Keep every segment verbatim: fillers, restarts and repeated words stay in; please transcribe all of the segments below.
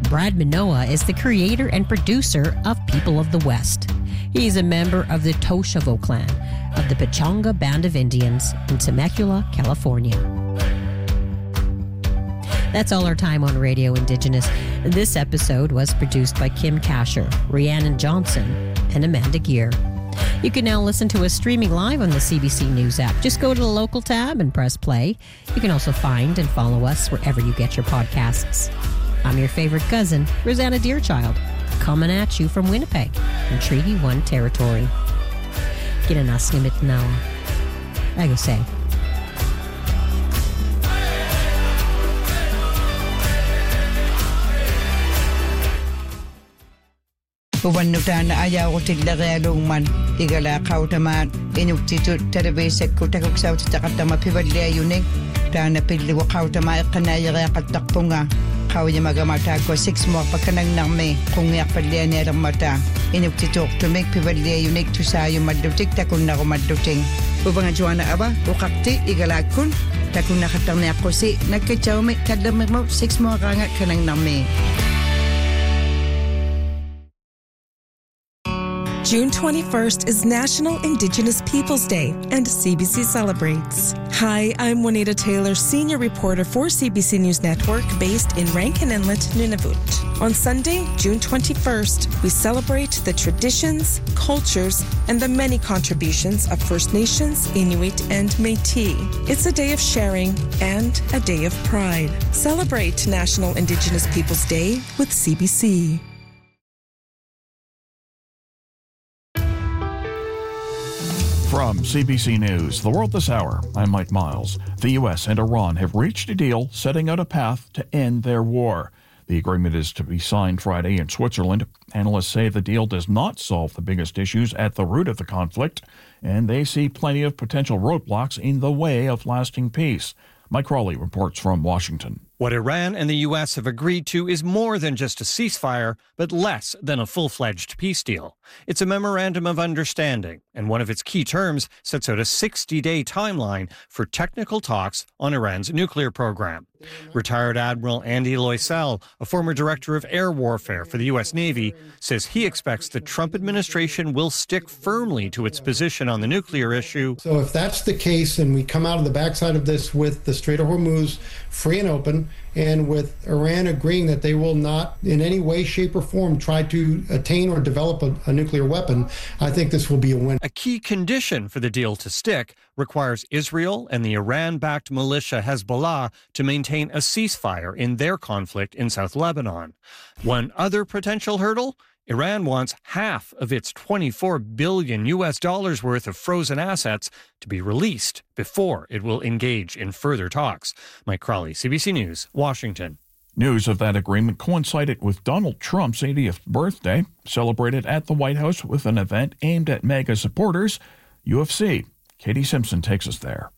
Brad Minoa is the creator and producer of People of the West. He's a member of the Toshavo clan of the Pechanga Band of Indians in Temecula, California. That's all our time on Radio Indigenous. This episode was produced by Kim Kasher, Rhiannon Johnson, and Amanda Gear. You can now listen to us streaming live on the C B C News app. Just go to the local tab and press play. You can also find and follow us wherever you get your podcasts. I'm your favorite cousin, Rosanna Deerchild, coming at you from Winnipeg in Treaty one territory. Kinanasnimit now. I go say. Uwanutan ayaw ko tiglagalong man igala kautaman inuktitut telebisek ko takuksaw takatama pibadliya yunig dana pidliwa kautama kanayara katakpunga kawya magamata ko six mo pagkanang nangme kung yak padliya nera mata inuktitut tumik pibadliya yunig tusayo madutik takun na ko maduting ubanga juana aba ukakti igala kun takun nakatang na ako si nagkatsaw me kadlamig mo six mo kangat kanang nangme. June twenty-first is National Indigenous Peoples Day, and C B C celebrates. Hi, I'm Juanita Taylor, senior reporter for C B C News Network, based in Rankin Inlet, Nunavut. On Sunday, June twenty-first, we celebrate the traditions, cultures, and the many contributions of First Nations, Inuit, and Métis. It's a day of sharing and a day of pride. Celebrate National Indigenous Peoples Day with C B C. From C B C News, The World This Hour, I'm Mike Miles. The U S and Iran have reached a deal setting out a path to end their war. The agreement is to be signed Friday in Switzerland. Analysts say the deal does not solve the biggest issues at the root of the conflict, and they see plenty of potential roadblocks in the way of lasting peace. Mike Crawley reports from Washington. What Iran and the U S have agreed to is more than just a ceasefire, but less than a full-fledged peace deal. It's a memorandum of understanding, and one of its key terms sets out a sixty-day timeline for technical talks on Iran's nuclear program. Retired Admiral Andy Loisel, a former director of air warfare for the U S Navy, says he expects the Trump administration will stick firmly to its position on the nuclear issue. So if that's the case, and we come out of the backside of this with the Strait of Hormuz free and open, and with Iran agreeing that they will not in any way, shape, or form try to attain or develop a, a nuclear weapon, I think this will be a win. A key condition for the deal to stick requires Israel and the Iran-backed militia Hezbollah to maintain a ceasefire in their conflict in South Lebanon. One other potential hurdle? Iran wants half of its twenty-four billion U S dollars worth of frozen assets to be released before it will engage in further talks. Mike Crawley, C B C News, Washington. News of that agreement coincided with Donald Trump's eightieth birthday, celebrated at the White House with an event aimed at MAGA supporters, U F C. Katie Simpson takes us there.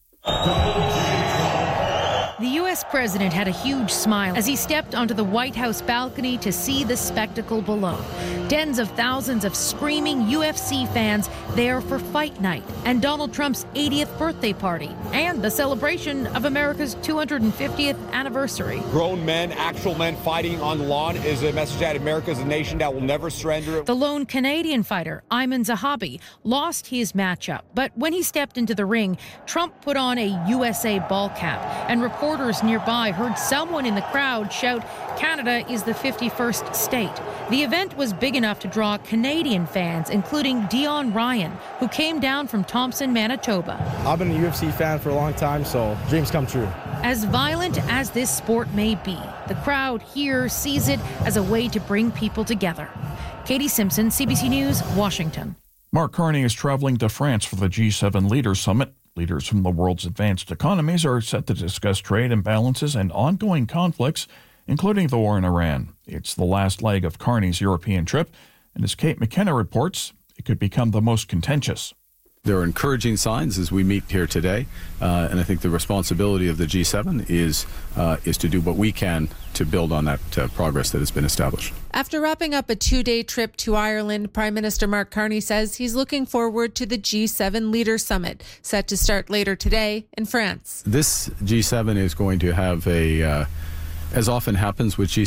The U S president had a huge smile as he stepped onto the White House balcony to see the spectacle below. Tens of thousands of screaming U F C fans there for Fight Night and Donald Trump's eightieth birthday party and the celebration of America's two hundred fiftieth anniversary. Grown men, actual men fighting on the lawn is a message that America is a nation that will never surrender. The lone Canadian fighter, Ayman Zahabi, lost his matchup, but when he stepped into the ring, Trump put on a U S A ball cap, and reporters nearby heard someone in the crowd shout, "Canada is the fifty-first state." The event was big enough to draw Canadian fans, including Dion Ryan, who came down from Thompson, Manitoba. I've been a U F C fan for a long time, so dreams come true. As violent as this sport may be, the crowd here sees it as a way to bring people together. Katie Simpson, C B C News, Washington. Mark Carney is traveling to France for the G seven Leaders Summit. Leaders from the world's advanced economies are set to discuss trade imbalances and ongoing conflicts, including the war in Iran. It's the last leg of Carney's European trip, and as Kate McKenna reports, it could become the most contentious. There are encouraging signs as we meet here today, uh, and I think the responsibility of the G seven is uh, is to do what we can to build on that uh, progress that has been established. After wrapping up a two-day trip to Ireland, Prime Minister Mark Carney says he's looking forward to the G seven Leaders Summit, set to start later today in France. This G seven is going to have a, uh, as often happens with G